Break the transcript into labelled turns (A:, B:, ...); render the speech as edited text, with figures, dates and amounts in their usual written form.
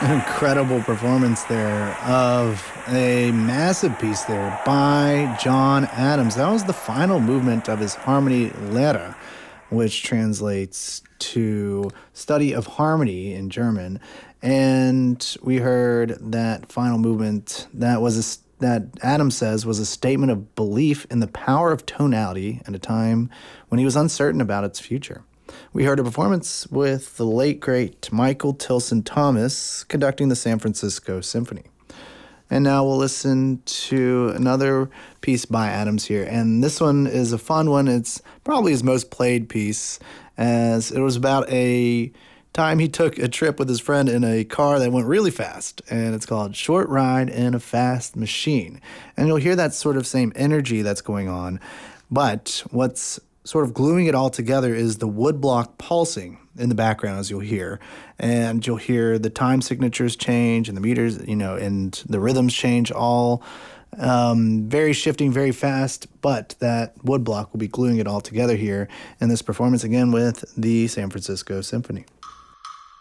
A: An incredible performance there of a massive piece there by John Adams. That was the final movement of his Harmony Lehre, which translates to study of harmony in German. And we heard that final movement that Adams says was a statement of belief in the power of tonality at a time when he was uncertain about its future. We heard a performance with the late, great Michael Tilson Thomas conducting the San Francisco Symphony. And now we'll listen to another piece by Adams here. And this one is a fun one. It's probably his most played piece, as it was about a time he took a trip with his friend in a car that went really fast. And it's called Short Ride in a Fast Machine. And you'll hear that sort of same energy that's going on. But what's sort of gluing it all together is the woodblock pulsing in the background, as you'll hear. And you'll hear the time signatures change and the meters, and the rhythms change, all very shifting, very fast. But that woodblock will be gluing it all together here in this performance, again with the San Francisco Symphony.